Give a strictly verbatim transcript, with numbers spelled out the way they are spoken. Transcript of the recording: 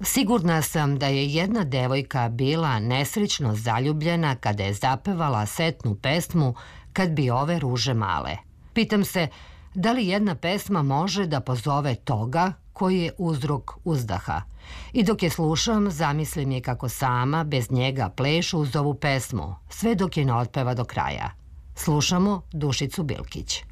Sigurna sam da je jedna devojka bila nesrećno zaljubljena kada je zapevala setnu pesmu Kad bi ove ruže male. Pitam se, da li jedna pesma može da pozove toga koji je uzrok uzdaha? I dok je slušam, zamislim je kako sama, bez njega, plešu uz ovu pesmu, sve dok je ne otpeva do kraja. Slušamo Dušicu Bilkić.